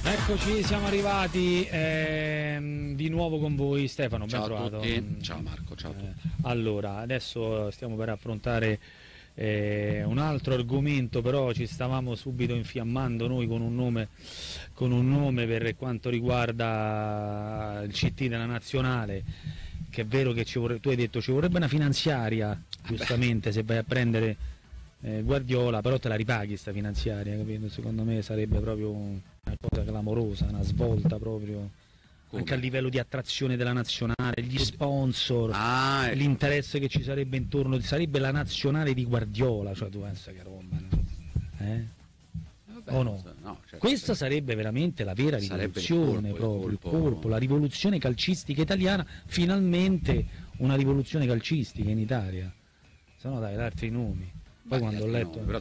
Eccoci, siamo arrivati di nuovo con voi, Stefano, ben Ciao trovato. a tutti. Ciao Marco, ciao a tutti. Allora, adesso stiamo per affrontare un altro argomento, però ci stavamo subito infiammando noi con un nome per quanto riguarda il CT della nazionale, che è vero che tu hai detto ci vorrebbe una finanziaria, giustamente, se vai a prendere Guardiola, però te la ripaghi sta finanziaria, capito? Secondo me sarebbe proprio una cosa clamorosa, una svolta proprio. Come? Anche a livello di attrazione della nazionale, gli sponsor, ecco. l'interesse che ci sarebbe intorno, sarebbe la nazionale di Guardiola, cioè tu pensa che roba, no? Vabbè, o no? certo. Questa sarebbe veramente la vera Sarebbe rivoluzione, proprio il colpo, la rivoluzione calcistica italiana, finalmente una rivoluzione calcistica in Italia. Se no dai, altri nomi. Poi quando ho letto...